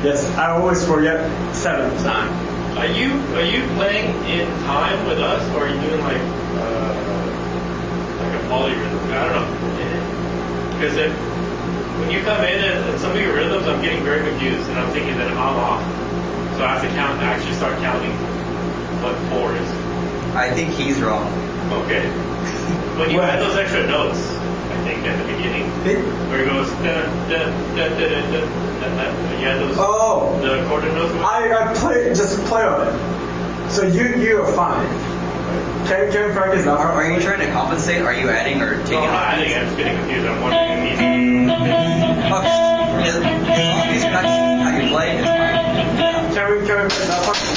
Yes, I always forget 7 time. Are you playing in time with us, or are you doing like a polyrhythm? I don't know. Because when you come in and some of your rhythms, I'm getting very confused, and I'm thinking that I'm off. So I have to actually start counting what 4 is. I think he's wrong. Okay. When you add those extra notes, I think at the beginning, where it goes da da da da da da, you add those the quarter notes. Just play on it. So you are fine. Can you practice that? Are you trying to compensate? Are you adding or taking off? No, I'm just getting confused. I'm wondering if he's... Okay. As long as that's how you play, it's fine. Can we play that one?